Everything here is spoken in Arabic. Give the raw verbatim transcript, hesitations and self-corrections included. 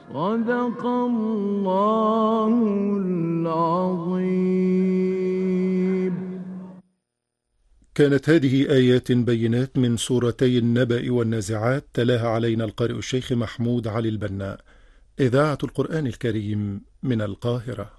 صدق الله العظيم. كانت هذه آيات بينات من سورتي النبأ والنازعات، تلاها علينا القارئ الشيخ محمود علي البنا. إذاعة القرآن الكريم من القاهرة.